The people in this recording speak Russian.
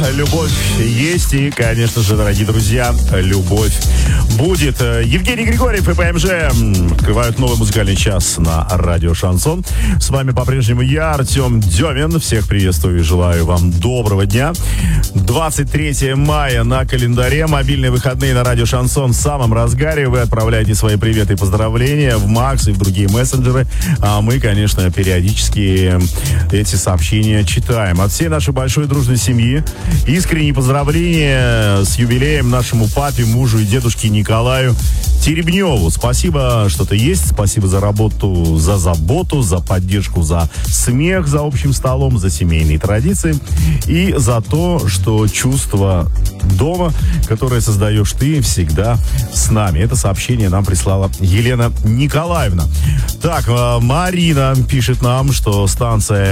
любовь есть и, конечно же, дорогие друзья, любовь будет. Евгений Григорьев и ПМЖ открывают новый музыкальный час на радио «Шансон». С вами по-прежнему я, Артем Демин. Всех приветствую и желаю вам доброго дня. 23 мая на календаре. Мобильные выходные на радио «Шансон» в самом разгаре. Вы отправляете свои приветы и поздравления в Макс и в другие мессенджеры. А мы, конечно, периодически эти сообщения читаем. От всей нашей большой дружной семьи искренние поздравления с юбилеем нашему папе, мужу и дедушке Николаю Теребневу. Спасибо, что ты есть. Спасибо за работу, за заботу, за поддержку, за смех за общим столом, за семейные традиции и за то, что чувство дома, которое создаешь ты, всегда с нами. Это сообщение нам прислала Елена Николаевна. Так, Марина пишет нам, что станция